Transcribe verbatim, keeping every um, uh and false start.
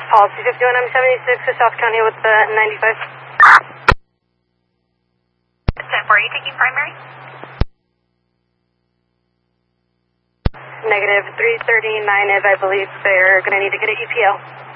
Policy fifty-one, I'm seventy-six to South County with the ninety-five. ten four, are you taking primary? Negative three thirty-nine, if I believe they're going to need to get an E P O.